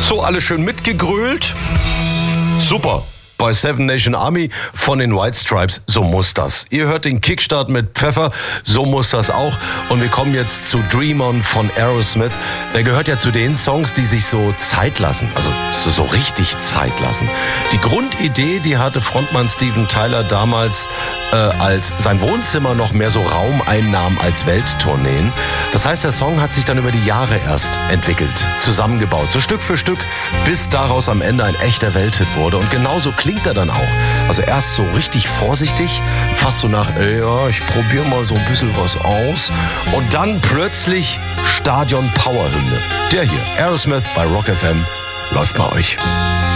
So, alle schön mitgegrölt. Super. Bei Seven Nation Army von den White Stripes, so muss das. Ihr hört den Kickstart mit Pfeffer, so muss das auch. Und wir kommen jetzt zu Dream On von Aerosmith. Der gehört ja zu den Songs, die sich so Zeit lassen, also so richtig Zeit lassen. Die Grundidee, die hatte Frontmann Steven Tyler damals, als sein Wohnzimmer noch mehr so Raum einnahm als Welttourneen. Das heißt, der Song hat sich dann über die Jahre erst entwickelt, zusammengebaut, so Stück für Stück, bis daraus am Ende ein echter Welthit wurde. Und genauso klingt er dann auch. Also erst so richtig vorsichtig, fast so nach, ja, ich probiere mal so ein bisschen was aus. Und dann plötzlich Stadion-Power-Hymne. Der hier, Aerosmith bei Rock FM, läuft bei euch.